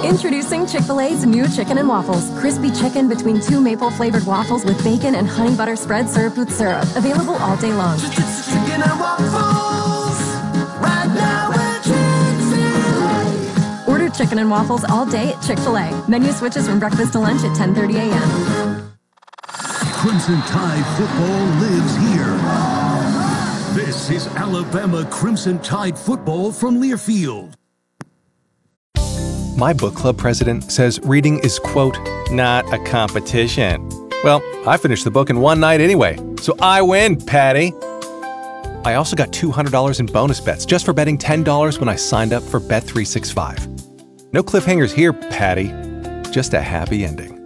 Introducing Chick-fil-A's new Chicken and Waffles. Crispy chicken between two maple-flavored waffles with bacon and honey butter spread served with syrup. Available all day long. Chicken and waffles, right now at Chick-fil-A. Order Chicken and Waffles all day at Chick-fil-A. Menu switches from breakfast to lunch at 10:30 a.m. Crimson Tide football lives here. This is Alabama Crimson Tide football from Learfield. My book club president says reading is, quote, not a competition. Well, I finished the book in one night anyway, so I win, Patty. I also got $200 in bonus bets just for betting $10 when I signed up for Bet365. No cliffhangers here, Patty. Just a happy ending.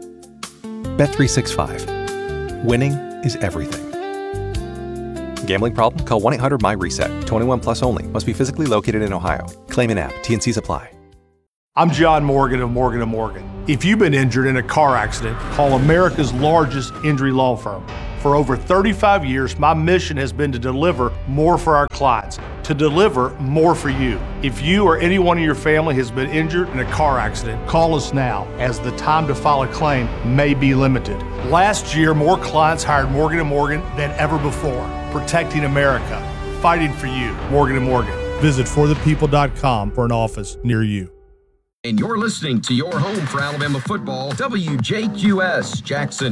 Bet365. Winning is everything. Gambling problem? Call 1-800-MY-RESET. 21 plus only. Must be physically located in Ohio. Claim an app. T&Cs apply. I'm John Morgan of Morgan & Morgan. If you've been injured in a car accident, call America's largest injury law firm. For over 35 years, my mission has been to deliver more for our clients, to deliver more for you. If you or anyone in your family has been injured in a car accident, call us now, as the time to file a claim may be limited. Last year, more clients hired Morgan & Morgan than ever before, protecting America, fighting for you. Morgan & Morgan. Visit forthepeople.com for an office near you. And you're listening to your home for Alabama football, WJQS Jackson.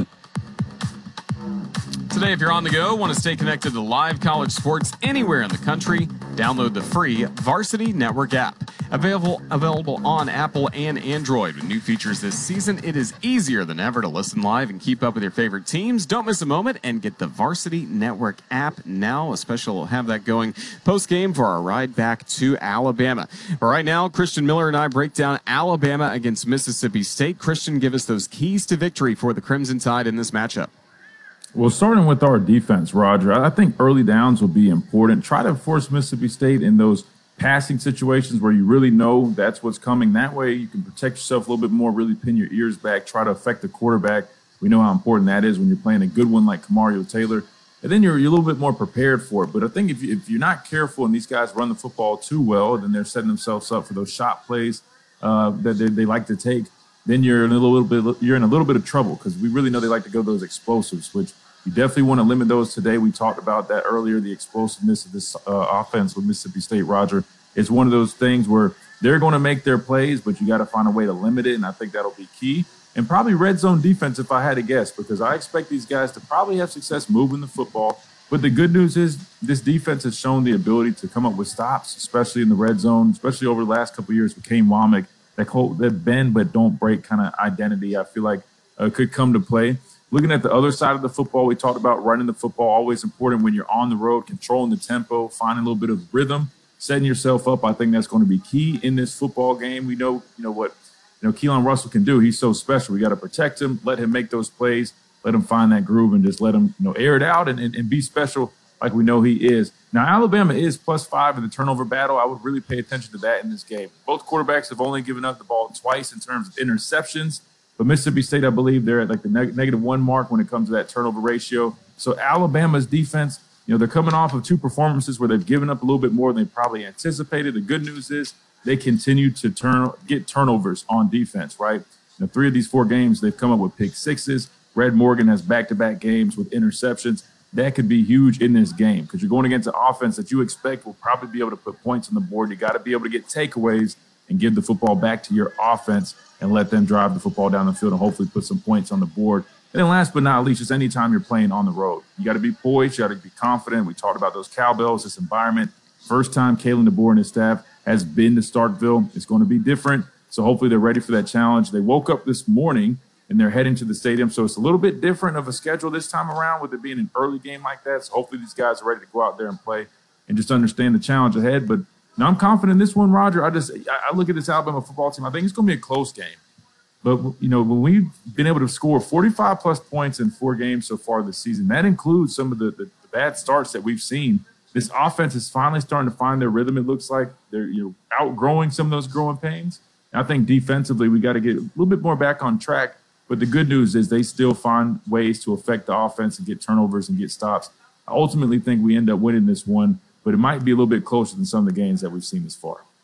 Today, if you're on the go, want to stay connected to live college sports anywhere in the country, download the free Varsity Network app. Available on Apple and Android. With new features this season, it is easier than ever to listen live and keep up with your favorite teams. Don't miss a moment and get the Varsity Network app now. Especially we'll have that going post-game for our ride back to Alabama. But right now, Christian Miller and I break down Alabama against Mississippi State. Christian, give us those keys to victory for the Crimson Tide in this matchup. Well, starting with our defense, Roger, I think early downs will be important. Try to force Mississippi State in those passing situations where you really know that's what's coming. That way you can protect yourself a little bit more, really pin your ears back, try to affect the quarterback. We know how important that is when you're playing a good one like Kamario Taylor. And then you're a little bit more prepared for it. But I think if you're not careful and these guys run the football too well, then they're setting themselves up for those shot plays that they like to take. Then you're in a little bit of trouble, because we really know they like to go those explosives, which you definitely want to limit those today. We talked about that earlier, the explosiveness of this offense with Mississippi State, Roger. It's one of those things where they're going to make their plays, but you got to find a way to limit it, and I think that'll be key. And probably red zone defense, if I had to guess, because I expect these guys to probably have success moving the football. But the good news is this defense has shown the ability to come up with stops, especially in the red zone, especially over the last couple of years with Kane Womack. That bend but don't break kind of identity, I feel like could come to play. Looking at the other side of the football, we talked about running the football, always important when you're on the road, controlling the tempo, finding a little bit of rhythm, setting yourself up. I think that's going to be key in this football game. We know, what Keelan Russell can do. He's so special. We got to protect him, let him make those plays, let him find that groove, and just let him, air it out and be special like we know he is. Now, Alabama is +5 in the turnover battle. I would really pay attention to that in this game. Both quarterbacks have only given up the ball twice in terms of interceptions. But Mississippi State, I believe, they're at like the -1 mark when it comes to that turnover ratio. So Alabama's defense, they're coming off of 2 performances where they've given up a little bit more than they probably anticipated. The good news is they continue to get turnovers on defense, right? 3 of these 4 games, they've come up with pick sixes. Red Morgan has back-to-back games with interceptions. That could be huge in this game because you're going against an offense that you expect will probably be able to put points on the board. You got to be able to get takeaways and give the football back to your offense and let them drive the football down the field and hopefully put some points on the board. And then last but not least, just anytime you're playing on the road, you got to be poised. You got to be confident. We talked about those cowbells, this environment. First time Kalen DeBoer and his staff has been to Starkville. It's going to be different. So hopefully they're ready for that challenge. They woke up this morning and they're heading to the stadium. So it's a little bit different of a schedule this time around with it being an early game like that. So hopefully these guys are ready to go out there and play and just understand the challenge ahead. But now I'm confident in this one, Roger. I look at this Alabama football team. I think it's going to be a close game. But, when we've been able to score 45-plus points in 4 games so far this season, that includes some of the bad starts that we've seen. This offense is finally starting to find their rhythm. It looks like they're outgrowing some of those growing pains. And I think defensively we got to get a little bit more back on track. But the good news is they still find ways to affect the offense and get turnovers and get stops. I ultimately think we end up winning this one, but it might be a little bit closer than some of the games that we've seen this far.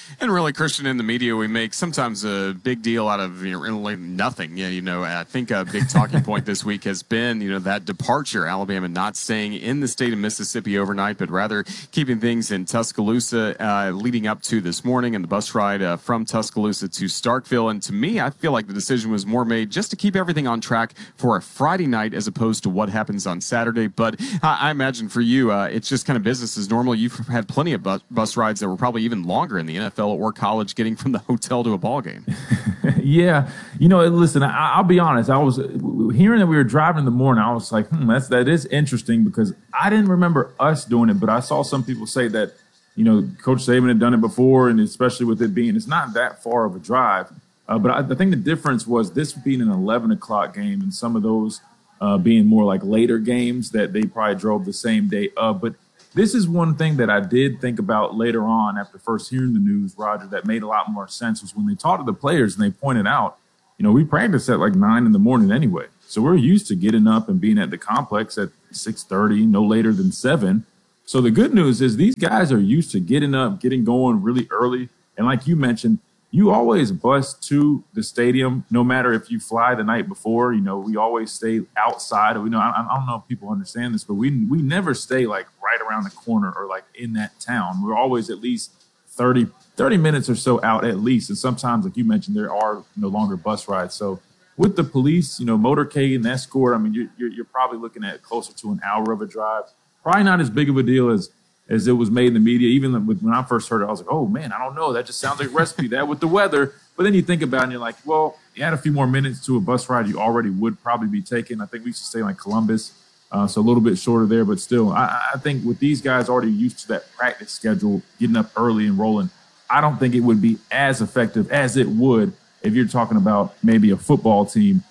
And really, Christian, in the media, we make sometimes a big deal out of really nothing. I think a big talking point this week has been, that departure, Alabama not staying in the state of Mississippi overnight, but rather keeping things in Tuscaloosa leading up to this morning and the bus ride from Tuscaloosa to Starkville. And to me, I feel like the decision was more made just to keep everything on track for a Friday night as opposed to what happens on Saturday. But I imagine for you, it's just kind of business as normal. You've had plenty of bus rides that were probably even longer in the NFL or college, getting from the hotel to a ball game. Yeah. Listen, I'll be honest. I was hearing that we were driving in the morning. I was like, that is interesting, because I didn't remember us doing it, but I saw some people say that, Coach Saban had done it before, and especially with it being, it's not that far of a drive. But I think the difference was this being an 11 o'clock game and some of those being more like later games that they probably drove the same day up. But this is one thing that I did think about later on after first hearing the news, Roger, that made a lot more sense was when they talked to the players and they pointed out, we practice at like 9 in the morning anyway. So we're used to getting up and being at the complex at 6:30, no later than 7. So the good news is these guys are used to getting up, getting going really early. And like you mentioned, you always bus to the stadium, no matter if you fly the night before. We always stay outside. I don't know if people understand this, but we never stay like right around the corner or like in that town. We're always at least 30 minutes or so out at least. And sometimes, like you mentioned, there are no longer bus rides. So with the police, motorcade and escort, you're probably looking at closer to an hour of a drive. Probably not as big of a deal as it was made in the media. Even when I first heard it, I was like, oh, man, I don't know. That just sounds like a recipe, that with the weather. But then you think about it and you're like, well, you add a few more minutes to a bus ride you already would probably be taking. I think we used to stay like Columbus, so a little bit shorter there. But still, I think with these guys already used to that practice schedule, getting up early and rolling, I don't think it would be as effective as it would if you're talking about maybe a football team.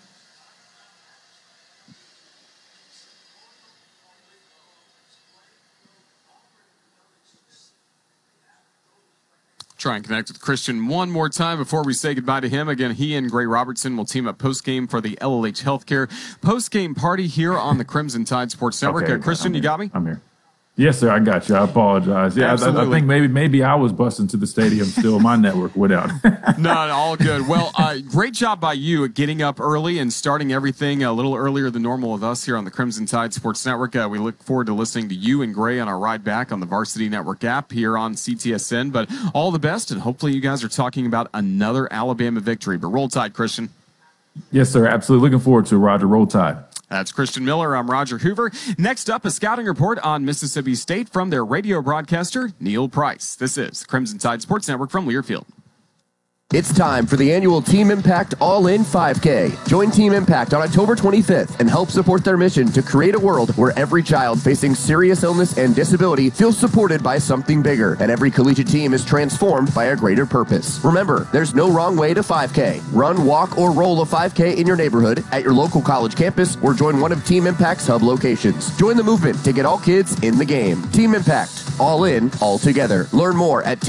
Try and connect with Christian one more time before we say goodbye to him. Again, he and Gray Robertson will team up post-game for the LLH Healthcare post-game party here on the Crimson Tide Sports Network. Okay, Christian, you got me? I'm here. Yes, sir. I got you. I apologize. Yeah, I think maybe I was busting to the stadium still. My network went out. No, all good. Well, great job by you at getting up early and starting everything a little earlier than normal with us here on the Crimson Tide Sports Network. We look forward to listening to you and Gray on our ride back on the Varsity Network app here on CTSN. But all the best, and hopefully you guys are talking about another Alabama victory. But roll Tide, Christian. Yes, sir. Absolutely. Looking forward to it, Roger. Roll Tide. That's Christian Miller. I'm Roger Hoover. Next up, a scouting report on Mississippi State from their radio broadcaster, Neil Price. This is Crimson Tide Sports Network from Learfield. It's time for the annual Team Impact All-In 5K. Join Team Impact on October 25th and help support their mission to create a world where every child facing serious illness and disability feels supported by something bigger, and every collegiate team is transformed by a greater purpose. Remember, there's no wrong way to 5K. Run, walk, or roll a 5K in your neighborhood, at your local college campus, or join one of Team Impact's hub locations. Join the movement to get all kids in the game. Team Impact. All in, all together. Learn more at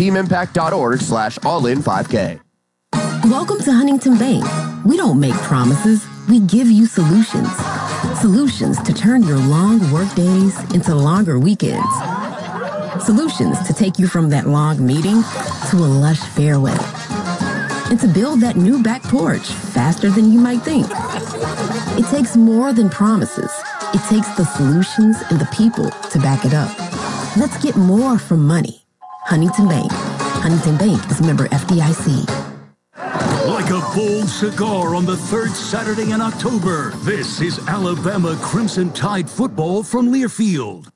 teamimpact.org/allin5k. Welcome to Huntington Bank. We don't make promises, we give you solutions. Solutions to turn your long work days into longer weekends. Solutions to take you from that long meeting to a lush fareway. And to build that new back porch faster than you might think. It takes more than promises. It takes the solutions and the people to back it up. Let's get more from money. Huntington Bank. Huntington Bank is member FDIC. Like a bold cigar on the third Saturday in October, this is Alabama Crimson Tide football from Learfield.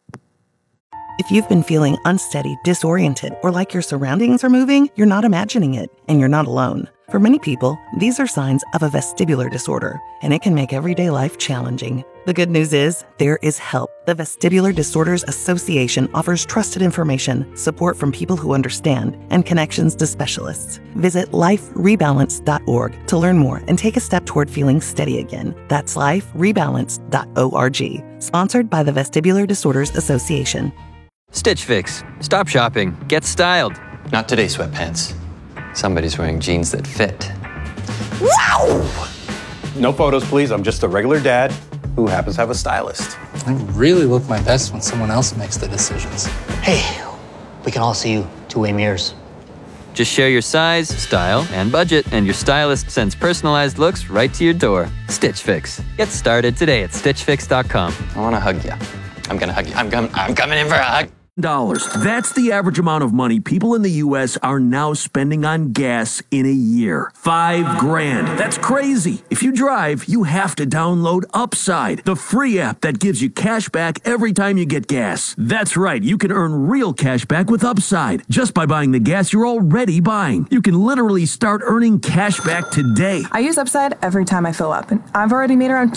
If you've been feeling unsteady, disoriented, or like your surroundings are moving, you're not imagining it, and you're not alone. For many people, these are signs of a vestibular disorder, and it can make everyday life challenging. The good news is, there is help. The Vestibular Disorders Association offers trusted information, support from people who understand, and connections to specialists. Visit liferebalance.org to learn more and take a step toward feeling steady again. That's liferebalance.org. Sponsored by the Vestibular Disorders Association. Stitch Fix. Stop shopping. Get styled. Not today, sweatpants. Somebody's wearing jeans that fit. Wow! No photos, please. I'm just a regular dad who happens to have a stylist. I really look my best when someone else makes the decisions. Hey, we can all see you two-way mirrors. Just share your size, style, and budget, and your stylist sends personalized looks right to your door. Stitch Fix. Get started today at StitchFix.com. I want to hug you. I'm going to hug you. I'm coming in for a hug. That's the average amount of money people in the U.S. are now spending on gas in a year. $5,000. That's crazy. If you drive, you have to download Upside, the free app that gives you cash back every time you get gas. That's right. You can earn real cash back with Upside just by buying the gas you're already buying. You can literally start earning cash back today. I use Upside every time I fill up, and I've already made around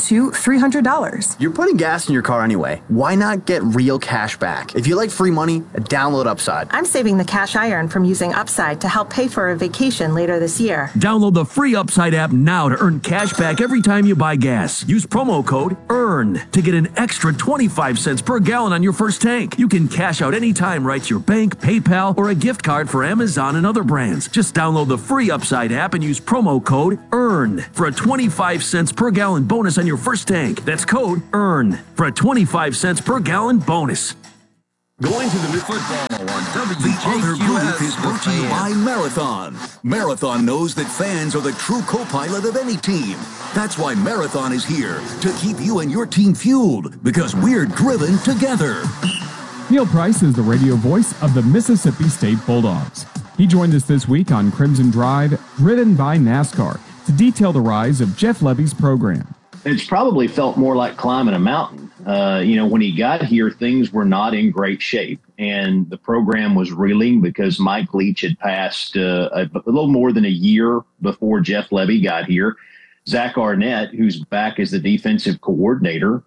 $300. You're putting gas in your car anyway. Why not get real cash back? If you like free money, download Upside. I'm saving the cash I earn from using Upside to help pay for a vacation later this year. Download the free Upside app now to earn cash back every time you buy gas. Use promo code EARN to get an extra 25 cents per gallon on your first tank. You can cash out anytime right to your bank, PayPal, or a gift card for Amazon and other brands. Just download the free Upside app and use promo code EARN for a 25 cents per gallon bonus on your first tank. That's code EARN for a 25 cents per gallon bonus. Going to the football on The other booth is brought to you by Marathon. Marathon knows that fans are the true co-pilot of any team. That's why Marathon is here, to keep you and your team fueled, because we're driven together. Neil Price is the radio voice of the Mississippi State Bulldogs. He joined us this week on Crimson Drive, driven by NASCAR, to detail the rise of Jeff Levy's program. It's probably felt more like climbing a mountain. When he got here, things were not in great shape, and the program was reeling because Mike Leach had passed a little more than a year before Jeff Levy got here. Zach Arnett, who's back as the defensive coordinator,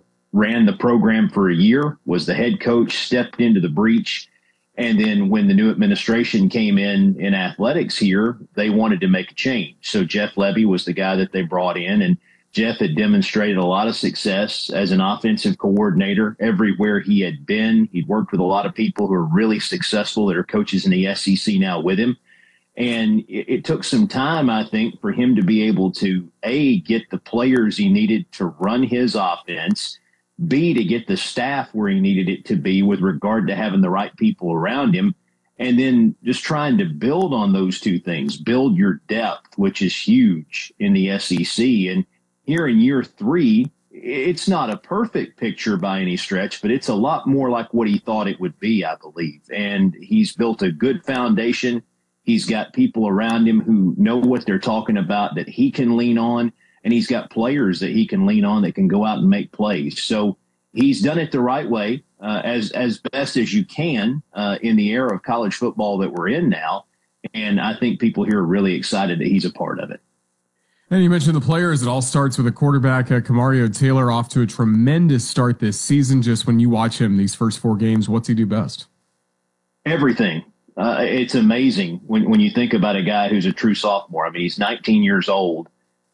ran the program for a year, was the head coach, stepped into the breach, and then when the new administration came in athletics here, they wanted to make a change. So Jeff Levy was the guy that they brought in, and Jeff had demonstrated a lot of success as an offensive coordinator everywhere he had been. He'd worked with a lot of people who are really successful that are coaches in the SEC now with him. And it took some time, I think, for him to be able to, A, get the players he needed to run his offense, B, to get the staff where he needed it to be with regard to having the right people around him, and then just trying to build on those two things, build your depth, which is huge in the SEC. And here in year 3, it's not a perfect picture by any stretch, but it's a lot more like what he thought it would be, I believe. And he's built a good foundation. He's got people around him who know what they're talking about that he can lean on, and he's got players that he can lean on that can go out and make plays. So he's done it the right way, as best as you can in the era of college football that we're in now. And I think people here are really excited that he's a part of it. And you mentioned the players. It all starts with a quarterback, Kamario Taylor, off to a tremendous start this season. Just when you watch him these first 4 games, what's he do best? Everything. It's amazing when you think about a guy who's a true sophomore. I mean, he's 19 years old,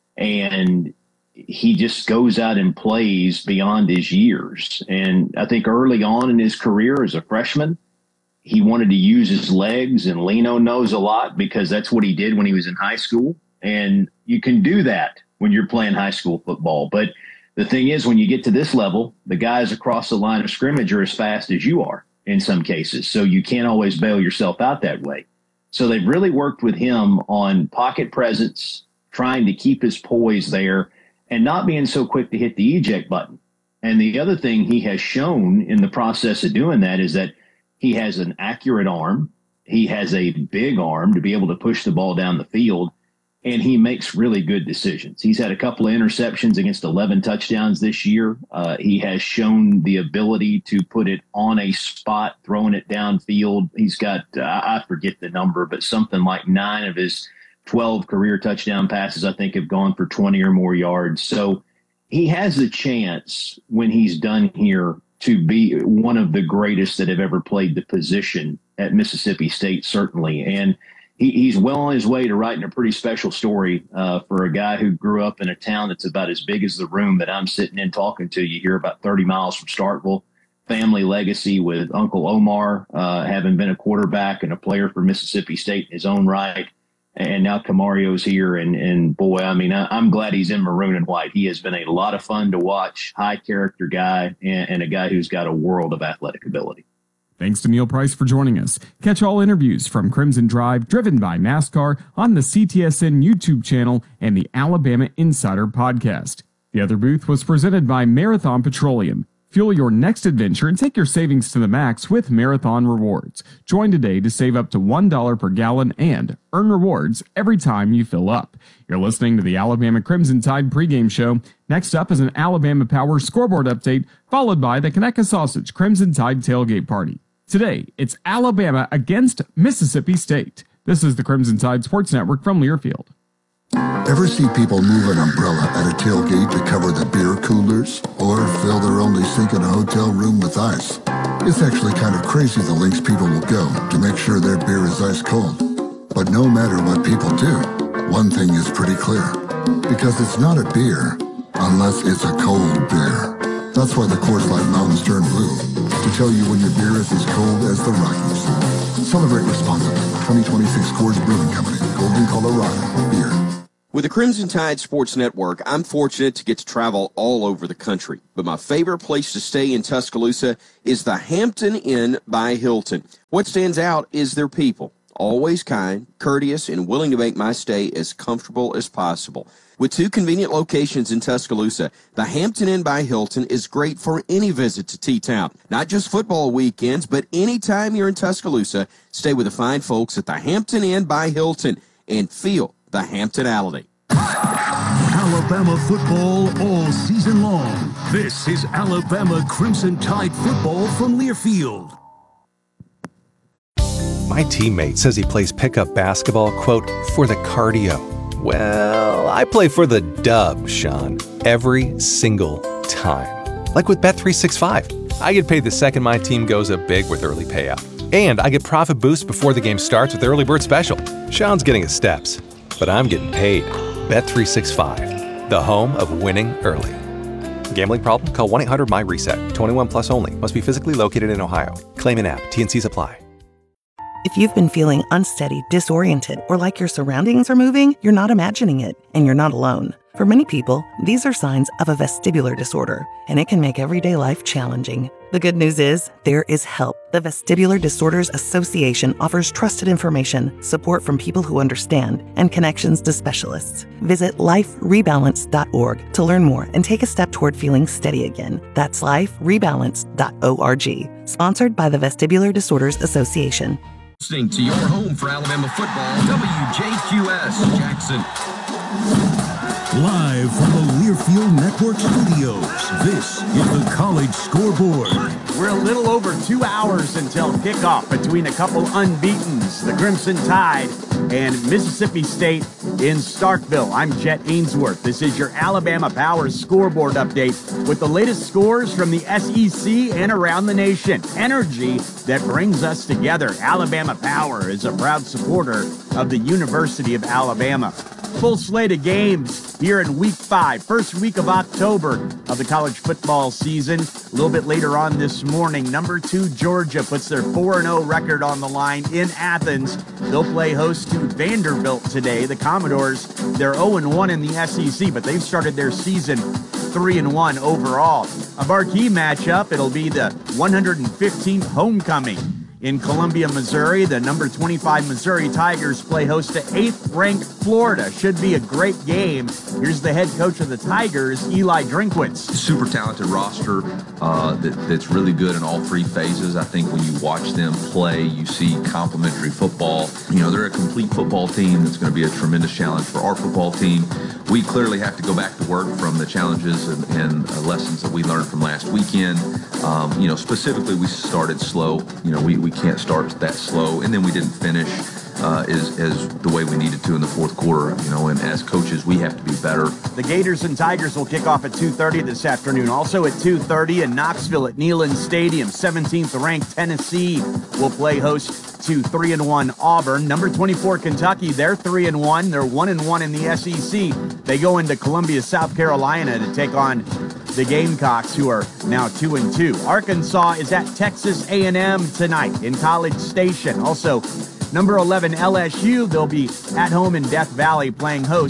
and he just goes out and plays beyond his years. And I think early on in his career as a freshman, he wanted to use his legs, and Leno knows a lot because that's what he did when he was in high school. And you can do that when you're playing high school football. But the thing is, when you get to this level, the guys across the line of scrimmage are as fast as you are in some cases. So you can't always bail yourself out that way. So they've really worked with him on pocket presence, trying to keep his poise there and not being so quick to hit the eject button. And the other thing he has shown in the process of doing that is that he has an accurate arm. He has a big arm to be able to push the ball down the field. And he makes really good decisions. He's had a couple of interceptions against 11 touchdowns this year. He has shown the ability to put it on a spot, throwing it downfield. He's got, I forget the number, but something like 9 of his 12 career touchdown passes, I think, have gone for 20 or more yards. So he has a chance when he's done here to be one of the greatest that have ever played the position at Mississippi State, certainly. And he's well on his way to writing a pretty special story for a guy who grew up in a town that's about as big as the room that I'm sitting in talking to you here, about 30 miles from Starkville. Family legacy with Uncle Omar having been a quarterback and a player for Mississippi State in his own right. And now Kamario's here. And boy, I mean, I'm glad he's in maroon and white. He has been a lot of fun to watch, high character guy, and a guy who's got a world of athletic ability. Thanks to Neil Price for joining us. Catch all interviews from Crimson Drive, driven by NASCAR, on the CTSN YouTube channel and the Alabama Insider podcast. The other booth was presented by Marathon Petroleum. Fuel your next adventure and take your savings to the max with Marathon Rewards. Join today to save up to $1 per gallon and earn rewards every time you fill up. You're listening to the Alabama Crimson Tide pregame show. Next up is an Alabama Power scoreboard update, followed by the Conecuh Sausage Crimson Tide tailgate party. Today, it's Alabama against Mississippi State. This is the Crimson Tide Sports Network from Learfield. Ever see people move an umbrella at a tailgate to cover the beer coolers or fill their only sink in a hotel room with ice? It's actually kind of crazy the lengths people will go to make sure their beer is ice cold. But no matter what people do, one thing is pretty clear. Because it's not a beer unless it's a cold beer. That's why the Coors Light Mountains turn blue, to tell you when your beer is as cold as the Rockies. Celebrate responsibly. 2026 Coors Brewing Company, Golden, Colorado. Beer. With the Crimson Tide Sports Network, I'm fortunate to get to travel all over the country. But my favorite place to stay in Tuscaloosa is the Hampton Inn by Hilton. What stands out is their people. Always kind, courteous, and willing to make my stay as comfortable as possible. With 2 convenient locations in Tuscaloosa, the Hampton Inn by Hilton is great for any visit to T-Town. Not just football weekends, but anytime you're in Tuscaloosa, stay with the fine folks at the Hampton Inn by Hilton and feel the Hamptonality. Alabama football all season long. This is Alabama Crimson Tide football from Learfield. My teammate says he plays pickup basketball, quote, for the cardio. Well, I play for the dub, Sean, every single time. Like with Bet365. I get paid the second my team goes up big with early payout. And I get profit boost before the game starts with Early Bird Special. Sean's getting his steps, but I'm getting paid. Bet365, the home of winning early. Gambling problem? Call 1-800-MY-RESET. 21 plus only. Must be physically located in Ohio. Claim an app. T&Cs apply. If you've been feeling unsteady, disoriented, or like your surroundings are moving, you're not imagining it, and you're not alone. For many people, these are signs of a vestibular disorder, and it can make everyday life challenging. The good news is, there is help. The Vestibular Disorders Association offers trusted information, support from people who understand, and connections to specialists. Visit liferebalance.org to learn more and take a step toward feeling steady again. That's liferebalance.org. Sponsored by the Vestibular Disorders Association. Listening to your home for Alabama football, WJQS Jackson. Live from the Learfield Network studios, this is the College Scoreboard. We're a little over 2 hours until kickoff between a couple unbeatens, the Crimson Tide and Mississippi State in Starkville. I'm Jet Ainsworth. This is your Alabama Power scoreboard update with the latest scores from the SEC and around the nation. Energy that brings us together. Alabama Power is a proud supporter of the University of Alabama. Full slate of games here in week 5, first week of October of the college football season. A little bit later on this morning, number 2 Georgia puts their 4-0 record on the line in Athens. They'll play host to Vanderbilt today. The Commodores, they're 0-1 in the SEC, but they've started their season 3-1 overall. A marquee matchup, it'll be the 115th homecoming in Columbia, Missouri. The number 25 Missouri Tigers play host to 8th-ranked Florida. Should be a great game. Here's the head coach of the Tigers, Eli Drinkwitz. Super talented roster that's really good in all 3 phases. I think when you watch them play, you see complementary football. You know, they're a complete football team that's going to be a tremendous challenge for our football team. We clearly have to go back to work from the challenges and lessons that we learned from last weekend. You know, specifically, we started slow. You know, we can't start that slow, and then we didn't finish as the way we needed to in the fourth quarter. You know, and as coaches, we have to be better. The Gators and Tigers will kick off at 2:30 this afternoon. Also at 2:30 in Knoxville at Neyland Stadium, 17th-ranked Tennessee will play host to 3-1 Auburn. Number 24 Kentucky, they're 3-1. They're 1-1 in the SEC. They go into Columbia, South Carolina to take on the Gamecocks, who are now 2-2. Arkansas is at Texas A&M tonight in College Station. Also, number 11 LSU, they'll be at home in Death Valley playing host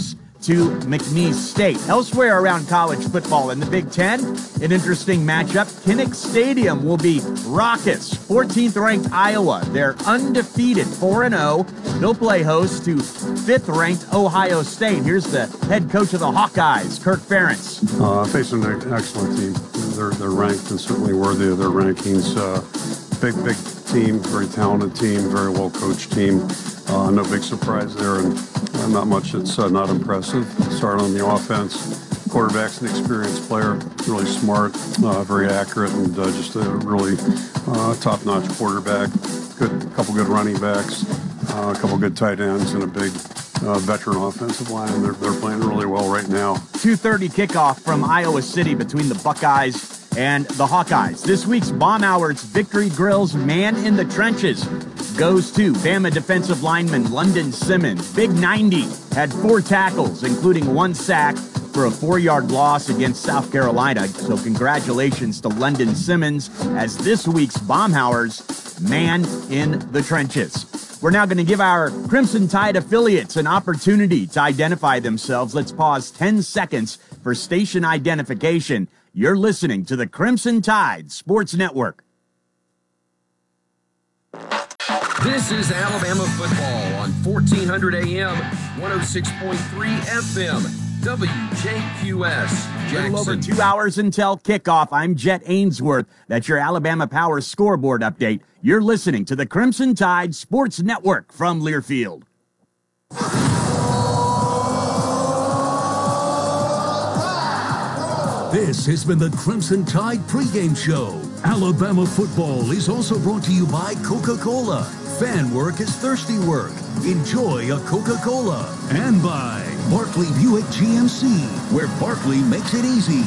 to McNeese State. Elsewhere around college football in the Big Ten, an interesting matchup. Kinnick Stadium will be raucous. 14th-ranked Iowa. They're undefeated, 4-0. They'll play host to 5th-ranked Ohio State. Here's the head coach of the Hawkeyes, Kirk Ferentz. Facing an excellent team. They're ranked and certainly worthy of their rankings. Big team, very talented team, very well-coached team. No big surprise there, and not much that's not impressive. Start on the offense. Quarterback's an experienced player, really smart, very accurate, and just a really top-notch quarterback. Couple good running backs, a couple good tight ends, and a big veteran offensive line. They're playing really well right now. 2:30 kickoff from Iowa City between the Buckeyes and the Hawkeyes. This week's Bomb Hours Victory Grill's Man in the Trenches goes to Bama defensive lineman London Simmons. Big 90, had 4 tackles, including 1 sack for a 4-yard loss against South Carolina. So congratulations to London Simmons as this week's Bomb Hours Man in the Trenches. We're now going to give our Crimson Tide affiliates an opportunity to identify themselves. Let's pause 10 seconds for station identification. You're listening to the Crimson Tide Sports Network. This is Alabama football on 1400 AM, 106.3 FM, WJQS, Jackson. A little over 2 hours until kickoff. I'm Jet Ainsworth. That's your Alabama Power scoreboard update. You're listening to the Crimson Tide Sports Network from Learfield. This has been the Crimson Tide pregame show. Alabama football is also brought to you by Coca-Cola. Fan work is thirsty work. Enjoy a Coca-Cola. And by Barkley Buick GMC, where Barkley makes it easy.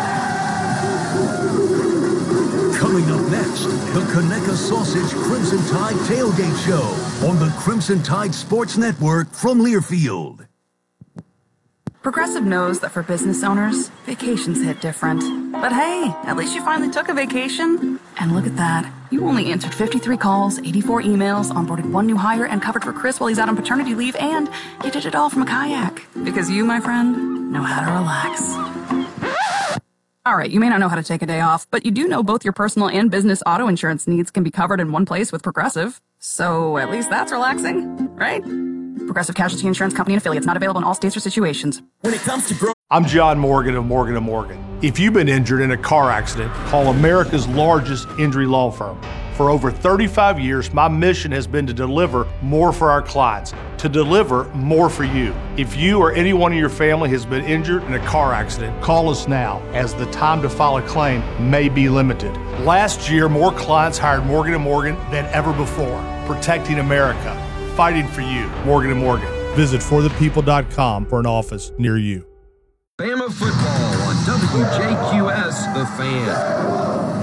Coming up next, the Conecuh Sausage Crimson Tide Tailgate Show on the Crimson Tide Sports Network from Learfield. Progressive knows that for business owners, vacations hit different. But hey, at least you finally took a vacation. And look at that. You only answered 53 calls, 84 emails, onboarded 1 new hire, and covered for Chris while he's out on paternity leave, and you did it all from a kayak. Because you, my friend, know how to relax. All right, you may not know how to take a day off, but you do know both your personal and business auto insurance needs can be covered in one place with Progressive. So at least that's relaxing, right? Progressive Casualty Insurance Company and affiliates, not available in all states or situations. When it comes to I'm John Morgan of Morgan & Morgan. If you've been injured in a car accident, call America's largest injury law firm. For over 35 years, my mission has been to deliver more for our clients, to deliver more for you. If you or anyone in your family has been injured in a car accident, call us now, as the time to file a claim may be limited. Last year, more clients hired Morgan & Morgan than ever before, protecting America, fighting for you. Morgan & Morgan. Visit forthepeople.com for an office near you. Bama football on WJQS, The Fan.